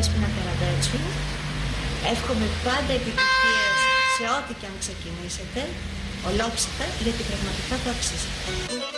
Δέσποινα Καραδέτσου. Εύχομαι πάντα επιτυχίες σε ό,τι και αν ξεκινήσετε, ολόψυχα, γιατί πραγματικά το αξίζετε.